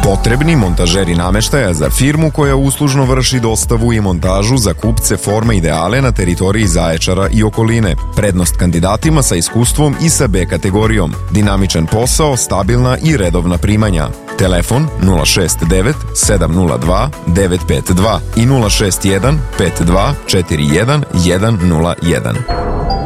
Potrebni montažeri nameštaja za firmu koja uslužno vrši dostavu i montažu za kupce forme Ideale na teritoriji Zaječara i okoline. Prednost kandidatima sa iskustvom i sa B kategorijom. Dinamičan posao, stabilna i redovna primanja. Telefon 069 702 952 i 061 52 41 101.